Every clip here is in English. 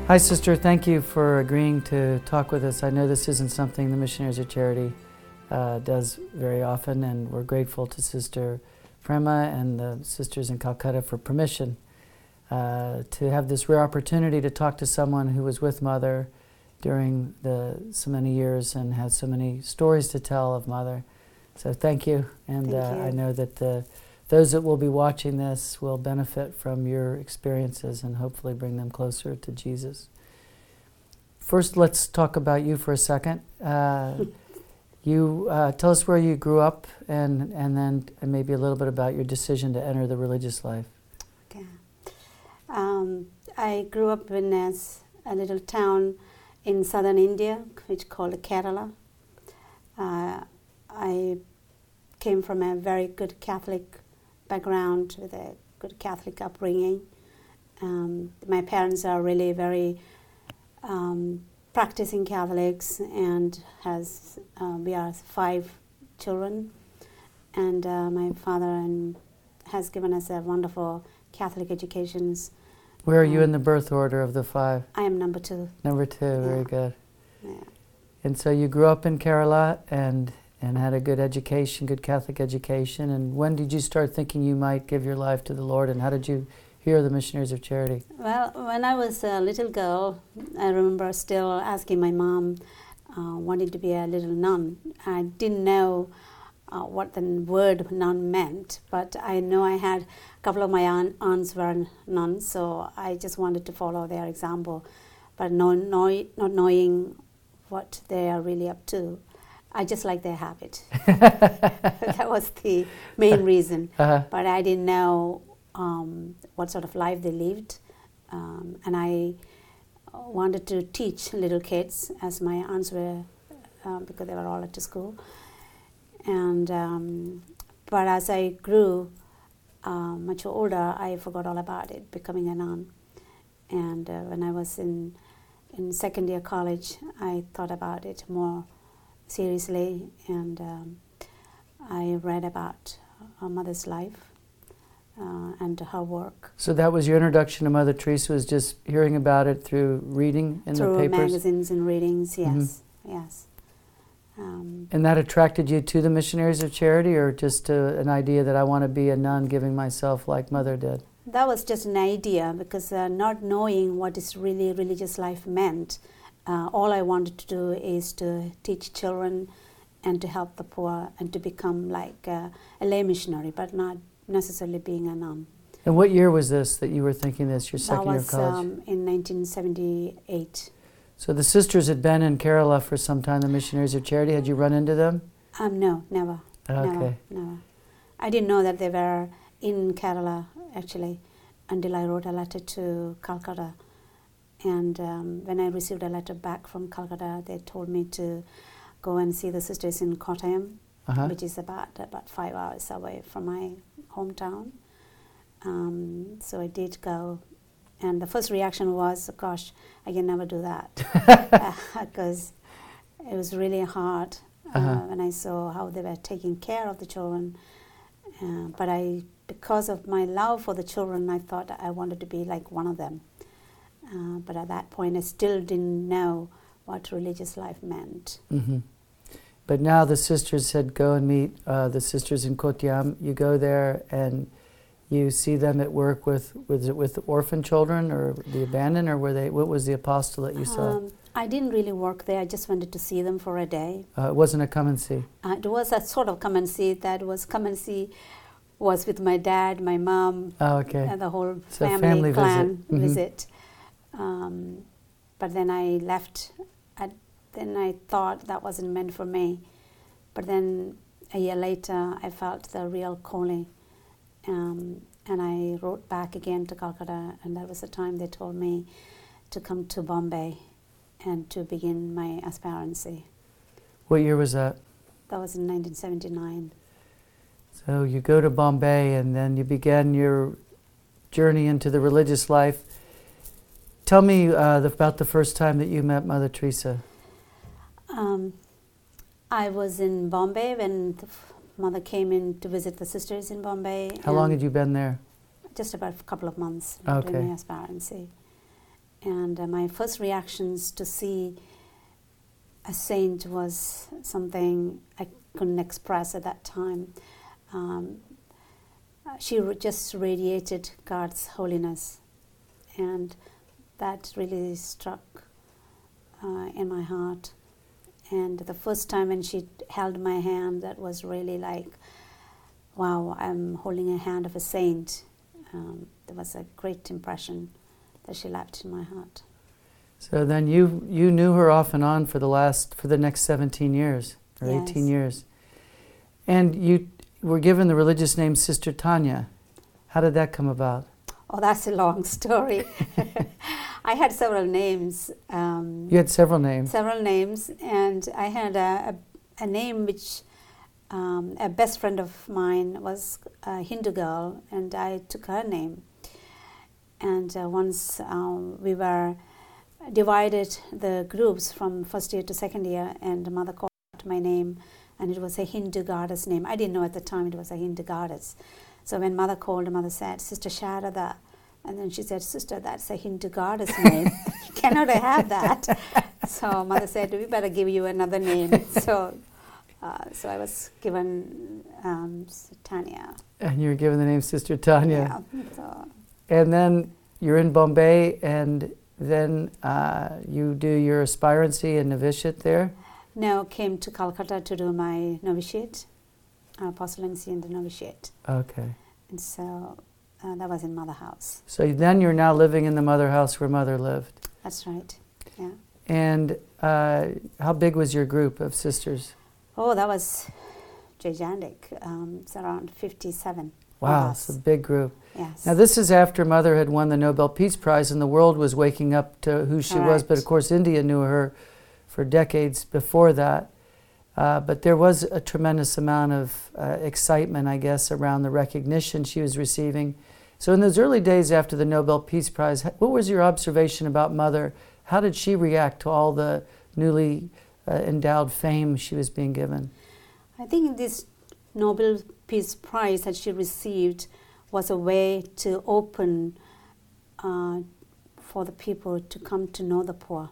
Hi, Sister. Thank you for agreeing to talk with us. I know this isn't something the Missionaries of Charity does very often, and we're grateful to Sister Prema and the sisters in Calcutta for permission to have this rare opportunity to talk to someone who was with Mother during so many years and has so many stories to tell of Mother. So thank you, and Thank you. I know that those that will be watching this will benefit from your experiences and hopefully bring them closer to Jesus. First, let's talk about you for a second. You tell us where you grew up, and then maybe a little bit about your decision to enter the religious life. Okay. I grew up in a little town in southern India, which is called Kerala. I came from a very good Catholic background with a good Catholic upbringing. My parents are really very practicing Catholics, and we are 5 children. And my father has given us a wonderful Catholic educations. Where are you in the birth order of the 5? I am number 2. Number 2, very good. Yeah. And so you grew up in Kerala and had a good education, good Catholic education. And when did you start thinking you might give your life to the Lord, and how did you hear the Missionaries of Charity? Well, when I was a little girl, I remember still asking my mom, wanting to be a little nun. I didn't know what the word nun meant, but I know I had a couple of my aunts were nuns, so I just wanted to follow their example, but not knowing what they are really up to. I just like their habit. That was the main reason. But I didn't know what sort of life they lived. And I wanted to teach little kids, as my aunts were, because they were all at the school. And but as I grew much older, I forgot all about it, becoming a nun. And when I was in second year college, I thought about it more seriously, and I read about our Mother's life and her work. So that was your introduction to Mother Teresa, was just hearing about it through reading in the papers? Through magazines and readings, yes, yes. And that attracted you to the Missionaries of Charity, or just an idea that I want to be a nun, giving myself like Mother did? That was just an idea, because not knowing what is really religious life meant, all I wanted to do is to teach children and to help the poor and to become like a lay missionary, but not necessarily being a nun. And what year was this that you were thinking this, your second year of college? That was in 1978. So the sisters had been in Kerala for some time, the Missionaries of Charity. Had you run into them? No, never. Okay. Never. I didn't know that they were in Kerala, actually, until I wrote a letter to Calcutta. And when I received a letter back from Calcutta, they told me to go and see the sisters in Kottayam, which is about 5 hours away from my hometown. So I did go. And the first reaction was, gosh, I can never do that. Because it was really hard when I saw how they were taking care of the children. But because of my love for the children, I thought I wanted to be like one of them. But at that point, I still didn't know what religious life meant. Mm-hmm. But now the sisters said, go and meet the sisters in Kottayam. You go there and you see them at work with orphan children or the abandoned, or what was the apostolate you saw? I didn't really work there. I just wanted to see them for a day. It wasn't a come and see? It was a sort of come and see. That was come and see was with my dad, my mom, and the whole family clan visit. But then I left. Then I thought that wasn't meant for me. But then a year later, I felt the real calling. And I wrote back again to Calcutta, and that was the time they told me to come to Bombay and to begin my aspirancy. What year was that? That was in 1979. So you go to Bombay, and then you began your journey into the religious life. Tell me about the first time that you met Mother Teresa. I was in Bombay when Mother came in to visit the sisters in Bombay. How long had you been there? Just about a couple of months Okay. doing my aspirancy. And my first reactions to see a saint was something I couldn't express at that time. She just radiated God's holiness, and that really struck in my heart. And the first time when she held my hand, that was really like, wow, I'm holding a hand of a saint. There was a great impression that she left in my heart. So then you knew her off and on for the next 17 years or Yes. 18 years. And you were given the religious name Sister Tanya. How did that come about? Oh, that's a long story. I had several names. You had several names. Several names, and I had a name which a best friend of mine was a Hindu girl, and I took her name. And once we were divided the groups from first year to second year, and Mother called my name, and it was a Hindu goddess name. I didn't know at the time it was a Hindu goddess. So when Mother called, Mother said, Sister Sharada. And then she said, Sister, that's a Hindu goddess name. You cannot have that. So Mother said, we better give you another name. So I was given Tanya. And you were given the name Sister Tanya. Yeah, so. And then you're in Bombay, and then you do your aspirancy and novitiate there? No, came to Calcutta to do my novitiate, apostolency and the novitiate. Okay. And so that was in Mother House. So then you're now living in the Mother House where Mother lived. That's right, yeah. And how big was your group of sisters? Oh, that was gigantic. It's around 57. Wow, it's a big group. Yes. Now this is after Mother had won the Nobel Peace Prize and the world was waking up to who she was, but of course India knew her for decades before that. But there was a tremendous amount of excitement, I guess, around the recognition she was receiving. So in those early days after the Nobel Peace Prize, what was your observation about Mother? How did she react to all the newly endowed fame she was being given? I think this Nobel Peace Prize that she received was a way to open for the people to come to know the poor.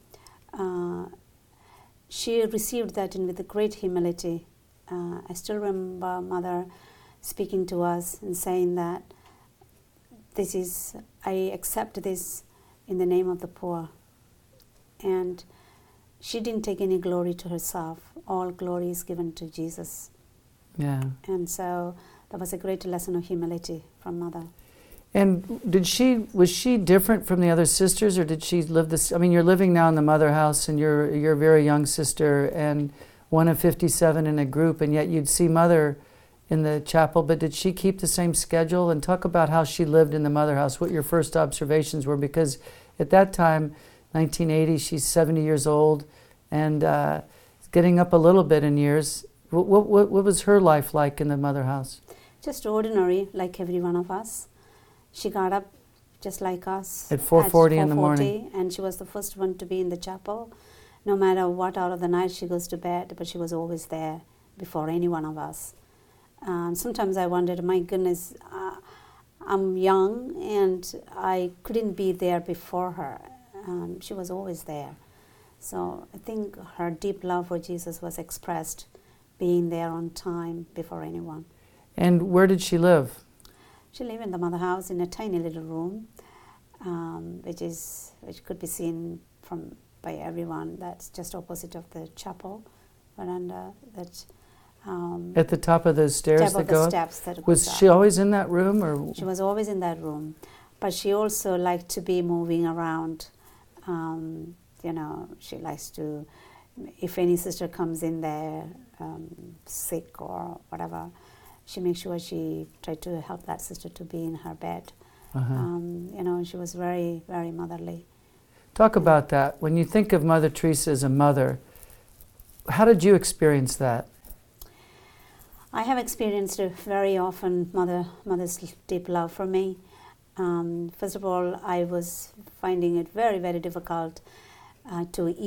She received that with a great humility. I still remember Mother speaking to us and saying that I accept this in the name of the poor. And she didn't take any glory to herself. All glory is given to Jesus. Yeah. And so that was a great lesson of humility from Mother. And was she different from the other sisters, or did she live this? I mean, you're living now in the Mother House, and you're a very young sister, and one of 57 in a group, and yet you'd see Mother in the chapel. But did she keep the same schedule? And talk about how she lived in the Mother House. What your first observations were, because at that time, 1980, she's 70 years old, and getting up a little bit in years. What was her life like in the Mother House? Just ordinary, like every one of us. She got up just like us. At 4:40 in the morning. And she was the first one to be in the chapel. No matter what hour of the night she goes to bed, but she was always there before any one of us. Sometimes I wondered, my goodness, I'm young and I couldn't be there before her. She was always there. So I think her deep love for Jesus was expressed being there on time before anyone. And where did she live? She lived in the Mother House in a tiny little room, which could be seen by everyone. That's just opposite of the chapel veranda. At the top of those stairs that go up? Steps that was she always in that room, or? She was always in that room, but she also liked to be moving around. She likes to, if any sister comes in there sick or whatever, she makes sure she tried to help that sister to be in her bed. She was very, very motherly. Talk about that. When you think of Mother Teresa as a mother, how did you experience that? I have experienced very often Mother's deep love for me. First of all, I was finding it very, very difficult to